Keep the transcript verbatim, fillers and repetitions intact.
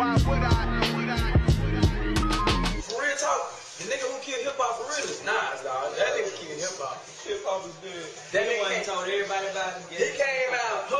Why would I? For real talk, the nigga who killed hip hop for real is Nas, dog. That nigga killed hip hop. Hip hop is good. That nigga ain't told everybody about it. He came out.